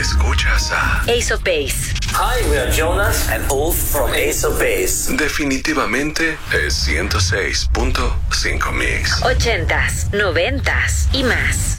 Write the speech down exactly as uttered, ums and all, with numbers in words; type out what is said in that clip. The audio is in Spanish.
Escuchas a Ace of Base. Hi, we are Jonas and Ulf from Ace of Base. Definitivamente es ciento seis punto cinco Mix. Ochentas, noventas y más.